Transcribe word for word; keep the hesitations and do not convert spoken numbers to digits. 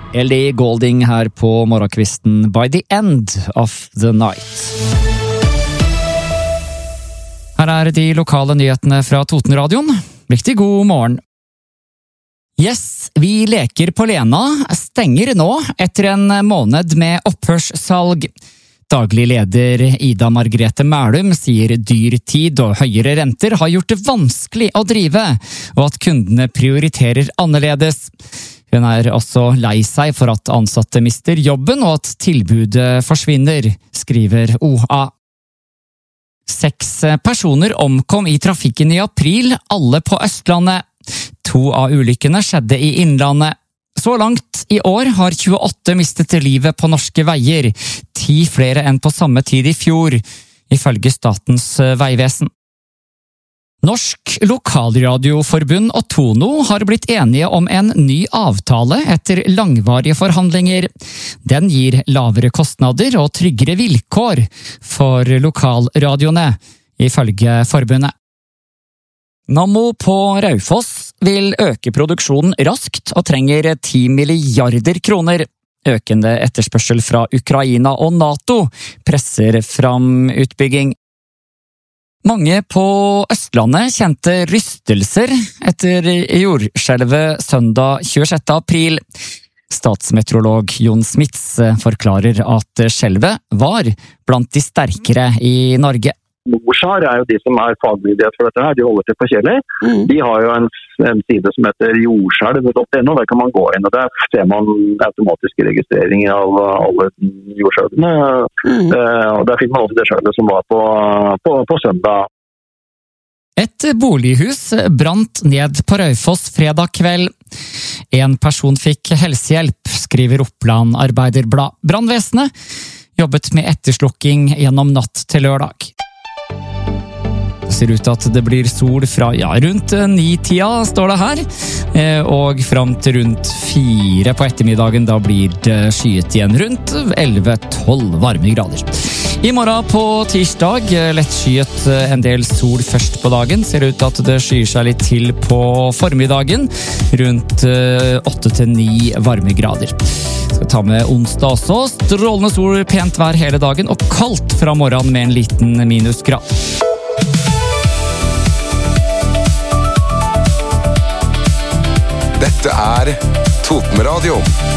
Ellie Goulding her på morgenkvisten By the End of the Night. Her er de lokale nyhetene fra Totenradioen. Riktig god morgen. Yes, vi leker på Lena stenger nå etter en måned med opphørssalg. Daglig leder Ida Margrethe Mælum sier dyr tid og høyere renter har gjort det vanskelig å drive, og at kundene prioriterer annerledes. Hun er også lei seg for at ansatte mister jobben og at tilbudet forsvinner, skriver O A. Seks personer omkom i trafikken i april, alle på Østlandet. To av ulykkene skjedde i Innlandet. Så langt i år har tjueåtte mistet livet på norske veier, ti flere enn på samme tid i fjor, ifølge Statens vegvesen. Norsk Lokalradioforbund og Tono har blitt enige om en ny avtale etter langvarige forhandlinger. Den gir lavere kostnader og tryggere vilkår for lokalradioene, ifølge forbundet. Nammo på Raufoss vil øke produksjonen raskt og trenger ti milliarder kroner. Økende etterspørsel fra Ukraina og NATO presser fram utbygging. Mange på Østlandet kjente rystelser etter jordskjelvet søndag tjuesjette april. Statsmeteorolog Jon Smits forklarer at skjelvet var blant de sterkere i Norge. NORSAR er jo de som er fagmyndighet for dette her, de holder til på Kjeller. Mm. De har jo en, en side som heter jordskjelv punktum no, der kan man gå inn, og der ser man automatiske registreringer av alle jordskjelvene. Mm. Uh, og der finner man også det skjelvet som var på, på, på søndag. Et bolighus brant ned på Raufoss fredag kveld. En person fikk helsehjelp, skriver Oppland Arbeiderblad. Brannvesenet jobbet med etterslukking gjennom natt til lørdag. Det ser ut til at det blir sol fra ja, rundt ni-tida, står det her, og frem til rundt fire på ettermiddagen, da blir det skyet igjen rundt elleve tolv varmegrader. I morgen på tirsdag, lett skyet en del sol først på dagen, ser ut til at det skyer seg litt til på formiddagen, rundt åtte til ni varmegrader. Skal ta med onsdag også, strålende sol, pent vær hele dagen, og kaldt fra morgenen med en liten minusgrad. Dette er Totenradio.